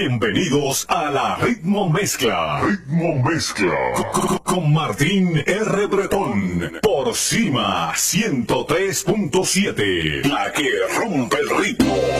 Bienvenidos a la Ritmo Mezcla. Ritmo Mezcla. Con Martín R. Bretón. Por Cima 103.7. La que rompe el ritmo.